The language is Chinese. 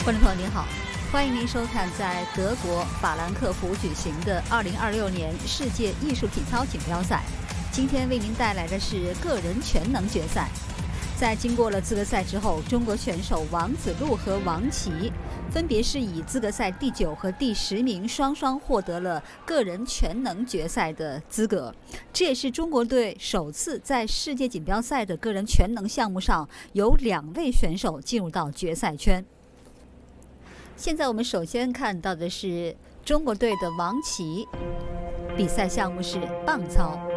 观众朋友您好，欢迎您收看在德国法兰克福举行的2026年世界艺术体操锦标赛。今天为您带来的是个人全能决赛。在经过了资格赛之后，中国选手王子路和王琦分别是以资格赛第9和第10名双双获得了个人全能决赛的资格。这也是中国队首次在世界锦标赛的个人全能项目上有2位选手进入到决赛圈。现在我们首先看到的是中国队的王琦，比赛项目是棒操。